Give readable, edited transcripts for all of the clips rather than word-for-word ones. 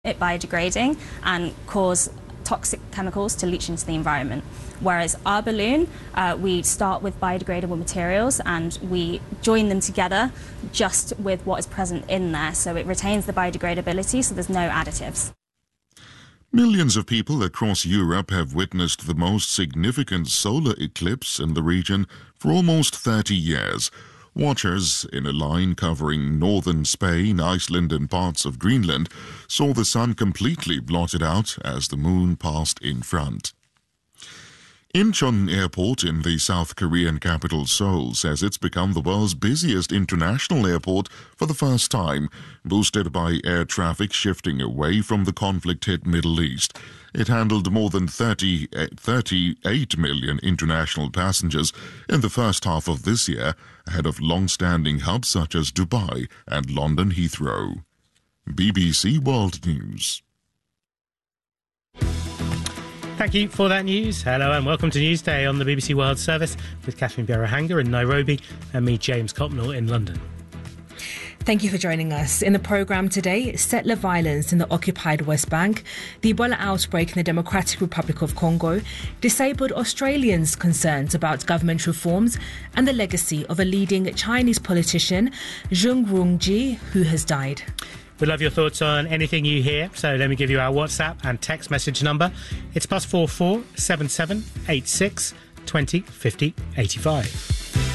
it biodegrading and cause toxic chemicals to leach into the environment. Whereas our balloon, we start with biodegradable materials and we join them together just with what is present in there, so it retains the biodegradability, so there's no additives. Millions of people across Europe have witnessed the most significant solar eclipse in the region for almost 30 years. Watchers in a line covering northern Spain, Iceland and parts of Greenland saw the sun completely blotted out as the moon passed in front. Incheon Airport in the South Korean capital Seoul says it's become the world's busiest international airport for the first time, boosted by air traffic shifting away from the conflict-hit Middle East. It handled more than 38 million international passengers in the first half of this year, ahead of long-standing hubs such as Dubai and London Heathrow. BBC World News. Thank you for that news. Hello and welcome to Newsday on the BBC World Service with Catherine Biarahanga in Nairobi and me, James Copnell, in London. Thank you for joining us. In the programme today, settler violence in the occupied West Bank, the Ebola outbreak in the Democratic Republic of Congo, disabled Australians' concerns about government reforms, and the legacy of a leading Chinese politician, Zheng Rongji, who has died. We'd love your thoughts on anything you hear, so let me give you our WhatsApp and text message number. It's +44 77 86 20 50 85.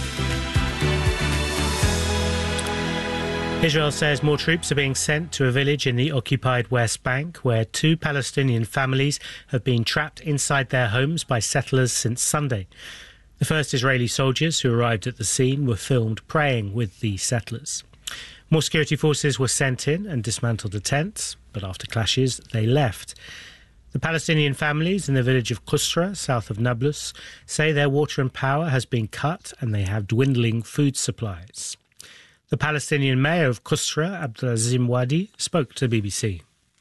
Israel says more troops are being sent to a village in the occupied West Bank where 2 Palestinian families have been trapped inside their homes by settlers since Sunday. The first Israeli soldiers who arrived at the scene were filmed praying with the settlers. More security forces were sent in and dismantled the tents, but after clashes, they left. The Palestinian families in the village of Qusra, south of Nablus, say their water and power has been cut and they have dwindling food supplies. The Palestinian mayor of Qusra, Abdulazim Wadi, spoke to the BBC.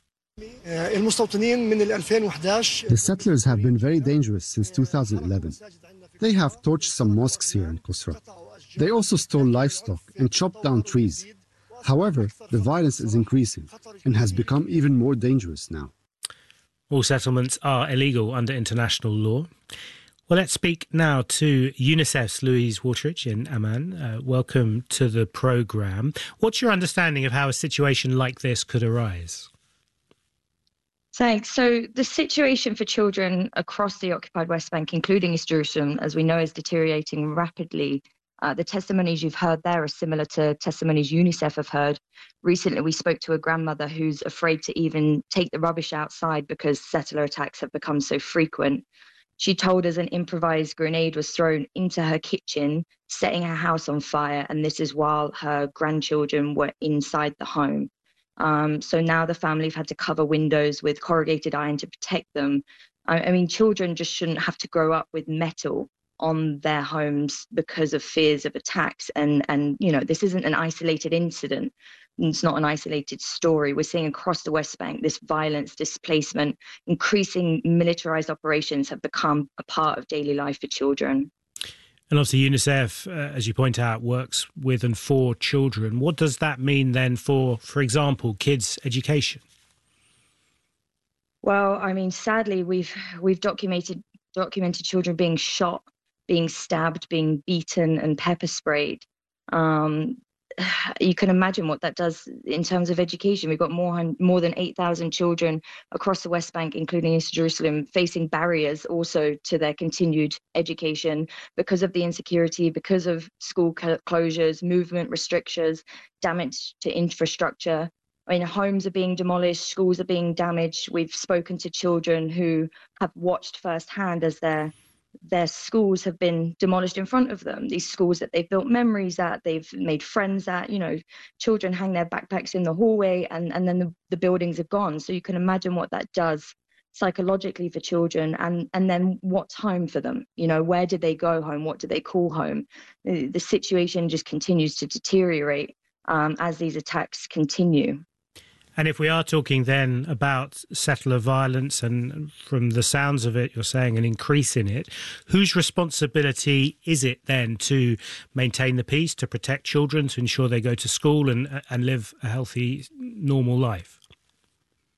The settlers have been very dangerous since 2011. They have torched some mosques here in Qusra. They also stole livestock and chopped down trees. However, the violence is increasing and has become even more dangerous now. All settlements are illegal under international law. Well, let's speak now to UNICEF's Louise Wateridge in Amman. Welcome to the programme. What's your understanding of how a situation like this could arise? Thanks. So the situation for children across the occupied West Bank, including East Jerusalem, as we know, is deteriorating rapidly. The testimonies you've heard there are similar to testimonies UNICEF have heard. Recently, we spoke to a grandmother who's afraid to even take the rubbish outside because settler attacks have become so frequent. She told us an improvised grenade was thrown into her kitchen, setting her house on fire, and this is while her grandchildren were inside the home. So now the family have had to cover windows with corrugated iron to protect them. I mean, children just shouldn't have to grow up with metal on their homes because of fears of attacks. And you know, this isn't an isolated incident. It's not an isolated story. We're seeing across the West Bank this violence, displacement, increasing militarized operations have become a part of daily life for children. And obviously UNICEF, as you point out, works with and for children. What does that mean then for example, kids' education? Well, I mean, sadly, we've documented children being shot, being stabbed, being beaten and pepper sprayed. You can imagine what that does in terms of education. We've got more than 8,000 children across the West Bank, including East Jerusalem, facing barriers also to their continued education because of the insecurity, because of school closures, movement restrictions, damage to infrastructure. I mean, homes are being demolished, schools are being damaged. We've spoken to children who have watched firsthand as their schools have been demolished in front of them. These schools that they've built memories at, they've made friends at, you know, children hang their backpacks in the hallway and then the buildings are gone. So you can imagine what that does psychologically for children and then what's home for them? You know, where did they go home? What do they call home? The situation just continues to deteriorate as these attacks continue. And if we are talking then about settler violence, and from the sounds of it, you're saying an increase in it, whose responsibility is it then to maintain the peace, to protect children, to ensure they go to school and live a healthy, normal life?